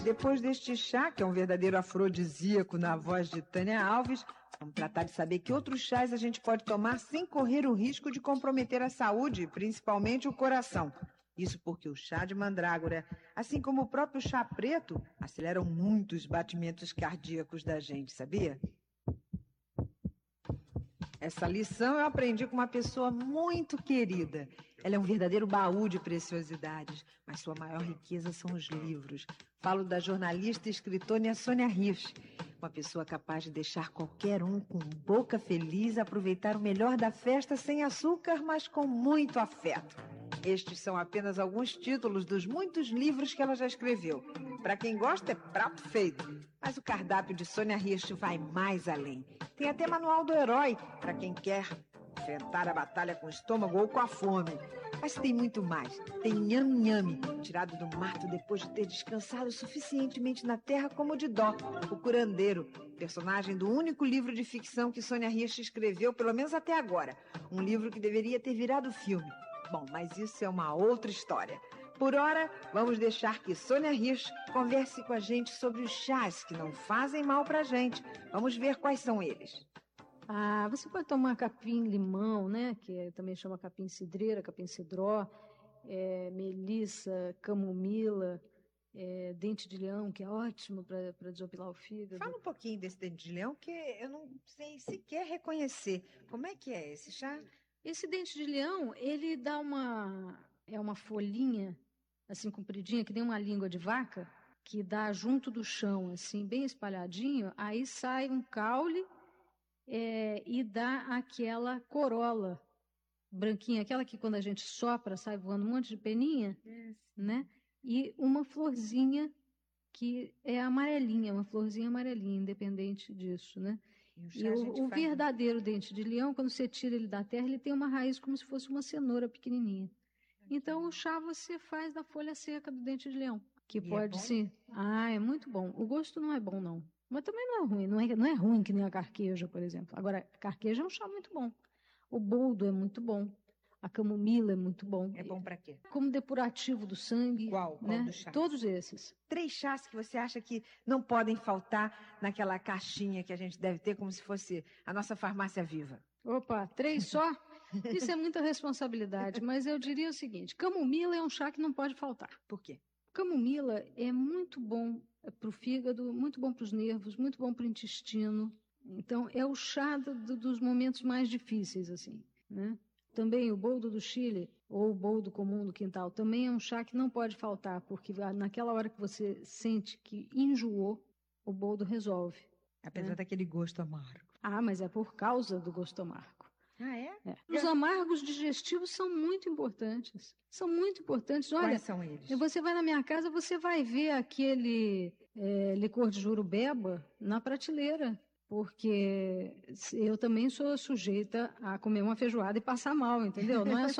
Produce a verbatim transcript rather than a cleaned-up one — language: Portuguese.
depois deste chá, que é um verdadeiro afrodisíaco na voz de Tânia Alves, vamos tratar de saber que outros chás a gente pode tomar sem correr o risco de comprometer a saúde, principalmente o coração. Isso porque o chá de mandrágora, assim como o próprio chá preto, aceleram muito os batimentos cardíacos da gente, sabia? Essa lição eu aprendi com uma pessoa muito querida. Ela é um verdadeiro baú de preciosidades, mas sua maior riqueza são os livros. Falo da jornalista e escritora Sônia Hirsch, uma pessoa capaz de deixar qualquer um com boca feliz aproveitar o melhor da festa sem açúcar, mas com muito afeto. Estes são apenas alguns títulos dos muitos livros que ela já escreveu. Para quem gosta, é prato feito. Mas o cardápio de Sônia Hirsch vai mais além. Tem até manual do herói, para quem quer enfrentar a batalha com o estômago ou com a fome. Mas tem muito mais. Tem nhame-nhame, tirado do mato depois de ter descansado suficientemente na terra como o de Dó, o curandeiro, personagem do único livro de ficção que Sônia Hirsch escreveu, pelo menos até agora. Um livro que deveria ter virado filme. Bom, mas isso é uma outra história. Por hora, vamos deixar que Sônia Hirsch converse com a gente sobre os chás que não fazem mal pra gente. Vamos ver quais são eles. Ah, você pode tomar capim-limão, né? Que é, também chama capim-cidreira, capim-cidró, é, melissa, camomila, é, dente de leão, que é ótimo para desopilar o fígado. Fala um pouquinho desse dente de leão, que eu não sei sequer reconhecer. Como é que é esse chá? Esse dente de leão, ele dá uma... é uma folhinha, assim, compridinha, que nem uma língua de vaca, que dá junto do chão, assim, bem espalhadinho, aí sai um caule é, e dá aquela corola branquinha, aquela que quando a gente sopra sai voando um monte de peninha, yes. Né? E uma florzinha que é amarelinha, uma florzinha amarelinha, independente disso, né? E o, e o, o verdadeiro dente de leão, quando você tira ele da terra, ele tem uma raiz como se fosse uma cenoura pequenininha. Aqui. Então, o chá você faz da folha seca do dente de leão, que e pode é sim. Ah, é muito bom. O gosto não é bom, não. Mas também não é ruim. Não é, não é ruim que nem a carqueja, por exemplo. Agora, a carqueja é um chá muito bom. O boldo é muito bom. A camomila é muito bom. É bom para quê? Como depurativo do sangue. Qual? Qual né? dos chás? Todos esses. Três chás que você acha que não podem faltar naquela caixinha que a gente deve ter como se fosse a nossa farmácia viva. Opa, três só? Isso é muita responsabilidade, mas eu diria o seguinte, camomila é um chá que não pode faltar. Por quê? Camomila é muito bom para o fígado, muito bom para os nervos, muito bom para o intestino. Então, é o chá do, dos momentos mais difíceis, assim, né? Também o boldo do Chile, ou o boldo comum do quintal, também é um chá que não pode faltar, porque naquela hora que você sente que enjoou, o boldo resolve. Apesar né? daquele gosto amargo. Ah, mas é por causa do gosto amargo. Ah, é? é? Os amargos digestivos são muito importantes. São muito importantes. Olha, quais são eles? Você vai na minha casa, você vai ver aquele é, licor de jurubeba na prateleira. Porque eu também sou sujeita a comer uma feijoada e passar mal, entendeu? Não é só